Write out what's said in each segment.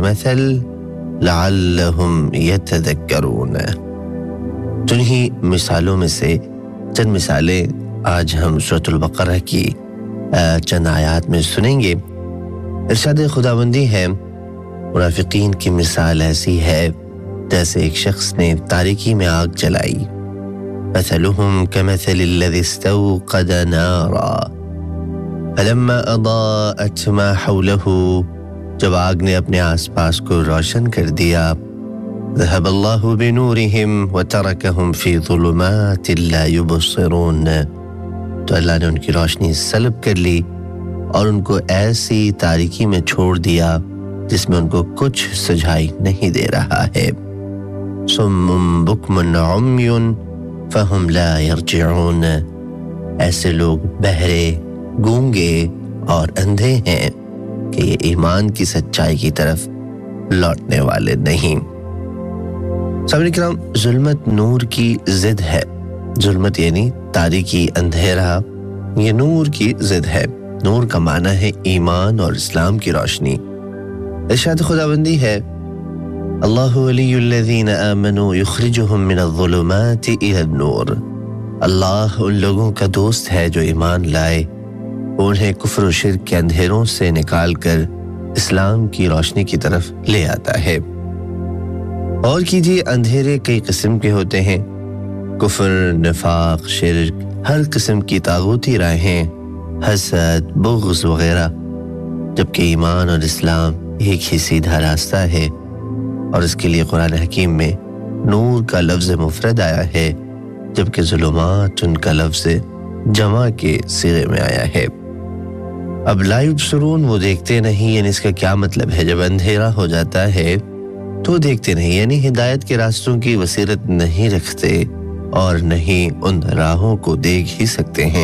بمثل لعلهم يتذكرون۔ تو انہی مثالوں میں سے چند مثالیں آج ہم سورۃ البقرہ کی چند آیات میں سنیں گے۔ ارشاد خداوندی ہے منافقین کی مثال ایسی ہے جیسے ایک شخص نے تاریکی میں آگ جلائی۔ مثلهم كمثل الذي استوقد نارا فلما اضاءت ما حوله، جب آگ نے اپنے آس پاس کو روشن کر دیا، ذهب الله بنورهم وتركهم في ظلمات لا يبصرون، تو اللہ نے ان کی روشنی سلب کر لی اور ان کو ایسی تاریکی میں چھوڑ دیا جس میں ان کو کچھ سجھائی نہیں دے رہا ہے۔ صم بکم عمی فہم لا یرجعون، ایسے لوگ بہرے، گونگے اور اندھے ہیں کہ یہ ایمان کی سچائی کی طرف لوٹنے والے نہیں۔ سامعین کرام، ظلمت نور کی ضد ہے۔ ظلمت یعنی تاریکی، اندھیرا، یہ نور کی ضد ہے۔ نور کا معنی ہے ایمان اور اسلام کی روشنی۔ ارشاد خداوندی ہے اللہ ولی الذین آمنوا یخرجهم من الظلمات الى النور، اللہ ان لوگوں کا دوست ہے جو ایمان لائے، انہیں کفر و شرک کے اندھیروں سے نکال کر اسلام کی روشنی کی طرف لے آتا ہے۔ اور کیجیے، اندھیرے کئی قسم کے ہوتے ہیں، کفر، نفاق، شرک، ہر قسم کی طاغوتی راہیں، حسد، بغض وغیرہ، جبکہ ایمان اور اسلام ایک ہی سیدھا راستہ ہے، اور اس کے لیے قرآن حکیم میں نور کا لفظ مفرد آیا ہے جبکہ ظلمات ان کا لفظ جمع کے صیغے میں آیا ہے۔ اب لا یبصرون، وہ دیکھتے نہیں، یعنی اس کا کیا مطلب ہے؟ جب اندھیرا ہو جاتا ہے تو دیکھتے نہیں، یعنی ہدایت کے راستوں کی بصیرت نہیں رکھتے اور نہیں ان راہوں کو دیکھ ہی سکتے ہیں۔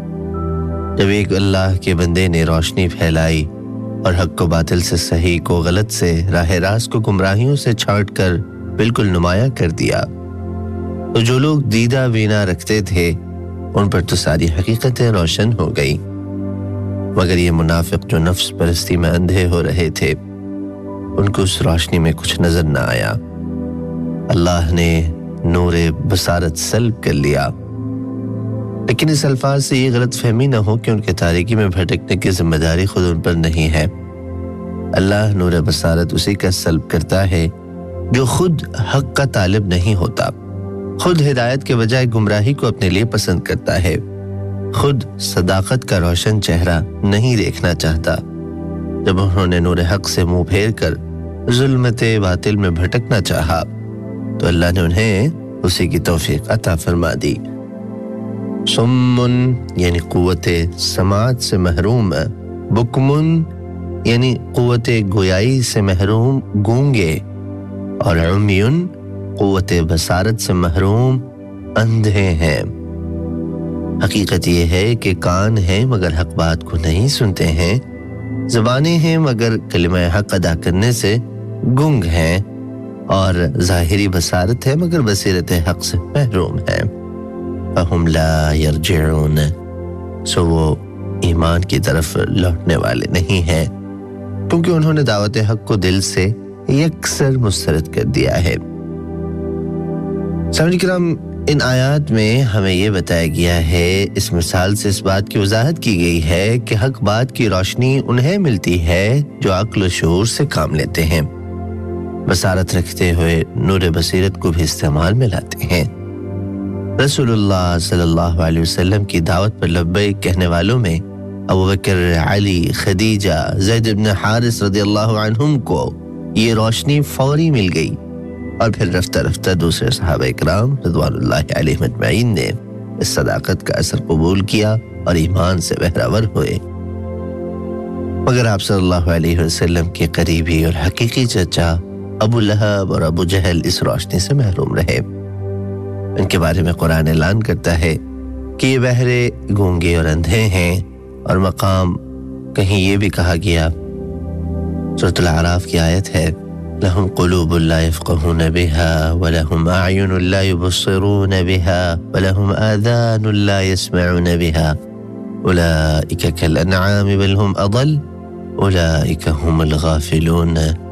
جب ایک اللہ کے بندے نے روشنی پھیلائی اور حق کو باطل سے، صحیح کو غلط سے، راہ راست کو گمراہیوں سے چھانٹ کر بالکل نمایاں کر دیا، تو جو لوگ دیدہ بینا رکھتے تھے ان پر تو ساری حقیقتیں روشن ہو گئی، مگر یہ منافق جو نفس پرستی میں اندھے ہو رہے تھے ان کو اس روشنی میں کچھ نظر نہ آیا۔ اللہ نے نور بصارت سلب کر لیا، لیکن اس الفاظ سے یہ غلط فہمی نہ ہو کہ ان کے تاریکی میں بھٹکنے کی ذمہ داری خود ان پر نہیں ہے۔ اللہ نور بصارت اسی کا سلب کرتا ہے جو خود حق کا طالب نہیں ہوتا، خود ہدایت کے بجائے گمراہی کو اپنے لیے پسند کرتا ہے، خود صداقت کا روشن چہرہ نہیں دیکھنا چاہتا۔ جب انہوں نے نور حق سے منہ پھیر کر ظلمت باطل میں بھٹکنا چاہا تو اللہ نے انہیں اسی کی توفیق عطا فرما دی۔ صمن یعنی قوت سماعت سے محروم، بکمن یعنی قوت گویائی سے محروم، گونگے، اور عمیون قوت بصارت سے محروم، اندھے ہیں۔ حقیقت یہ ہے کہ کان ہیں مگر حق بات کو نہیں سنتے ہیں، زبانیں ہیں مگر کلمہ حق ادا کرنے سے گنگ ہیں، اور ظاہری بصارت ہے مگر بصیرت حق سے محروم ہے۔ فہم لا یرجعون، سو وہ ایمان کی طرف لوٹنے والے نہیں ہیں، کیونکہ انہوں نے دعوت حق کو دل سے یکسر مسترد کر دیا ہے۔ سامعین کرام، ان آیات میں ہمیں یہ بتایا گیا ہے، اس مثال سے اس بات کی وضاحت کی گئی ہے کہ حق بات کی روشنی انہیں ملتی ہے جو عقل و شعور سے کام لیتے ہیں، بصارت رکھتے ہوئے نور بصیرت کو بھی استعمال میں لاتے ہیں۔ رسول اللہ صلی اللہ علیہ وسلم کی دعوت پر لبیک کہنے والوں میں ابوبکر، علی، خدیجہ، زید بن حارث رضی اللہ عنہم کو یہ روشنی فوری مل گئی، اور پھر رفتہ رفتہ دوسرے صحابہ اکرام رضوان اللہ علیہم اجمعین نے اس صداقت کا اثر قبول کیا اور ایمان سے بہرور ہوئے، مگر آپ صلی اللہ علیہ وسلم کے قریبی اور حقیقی چچا ابو لہب اور ابو جہل اس روشنی سے محروم رہے۔ ان کے بارے میں قرآن اعلان کرتا ہے کہ یہ بہرے، گونگے اور اندھے ہیں، اور مقام کہیں یہ بھی کہا گیا، سورۃ الاعراف کی آیت ہے، لَهُمْ قُلُوبٌ لَا يَفْقَهُونَ بِهَا وَلَهُمْ أَعْيُنٌ لَا يُبْصِرُونَ بِهَا وَلَهُمْ آذَانٌ لَا يَسْمَعُونَ بِهَا أُولَئِكَ كَالْأَنْعَامِ بَلْ هُمْ أَضَلُّ أُولَئِكَ هُمُ الْغَافِلُونَ۔